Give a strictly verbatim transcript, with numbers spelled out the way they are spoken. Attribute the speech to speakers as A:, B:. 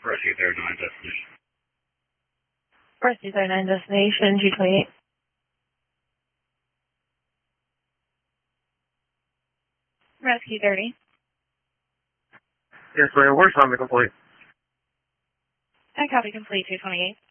A: Rescue thirty-nine destination.
B: Rescue thirty-nine destination, G twenty-eight. Rescue thirty.
C: Yes, ma'am. Where's Tommy complete?
B: I copy complete, two twenty-eight.